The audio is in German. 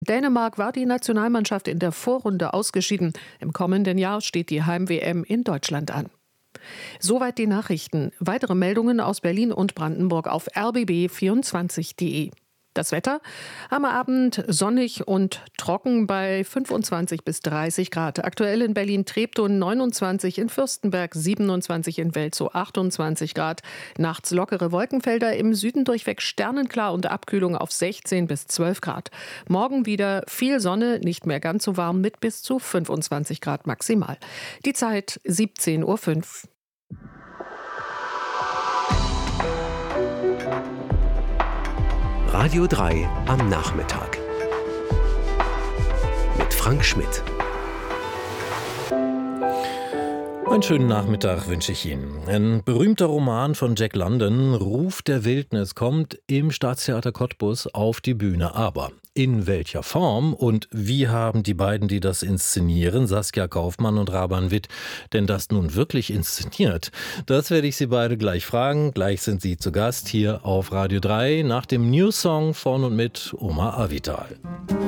Dänemark war die Nationalmannschaft in der Vorrunde ausgeschieden. Im kommenden Jahr steht die Heim-WM in Deutschland an. Soweit die Nachrichten. Weitere Meldungen aus Berlin und Brandenburg auf rbb24.de. Das Wetter: am Abend sonnig und trocken bei 25 bis 30 Grad. Aktuell in Berlin-Treptow 29, in Fürstenberg 27, in Welzow 28 Grad. Nachts lockere Wolkenfelder, im Süden durchweg sternenklar und Abkühlung auf 16 bis 12 Grad. Morgen wieder viel Sonne, nicht mehr ganz so warm mit bis zu 25 Grad maximal. Die Zeit 17:05 Uhr. Radio 3 am Nachmittag mit Frank Schmidt. Einen schönen Nachmittag wünsche ich Ihnen. Ein berühmter Roman von Jack London, Ruf der Wildnis, kommt im Staatstheater Cottbus auf die Bühne. Aber in welcher Form und wie haben die beiden, die das inszenieren, Saskia Kaufmann und Raban Witt, denn das nun wirklich inszeniert? Das werde ich Sie beide gleich fragen. Gleich sind Sie zu Gast hier auf Radio 3 nach dem News-Song von und mit Omar Avital.